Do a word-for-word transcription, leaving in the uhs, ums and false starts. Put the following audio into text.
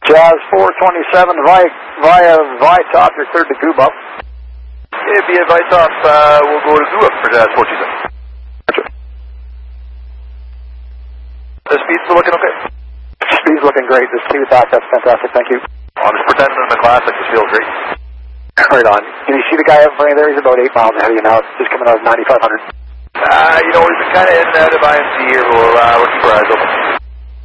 Jazz four twenty-seven via, via Vitop, you're cleared to Goob up. Yeah, via Vitop, uh, we'll go to Goob up for Jazz four twenty-seven. Gotcha. The speed's still looking okay? Speed's looking great. Just keep it back. That's fantastic. Thank you. I'm just pretending in the classic. This feels great. Right on. Can you see the guy out in front of you there? He's about eight miles ahead of you now. Just coming out of ninety-five hundred. Uh, you know, we've been kind of in and out of I M C here. We'll, uh, we'll keep our eyes open.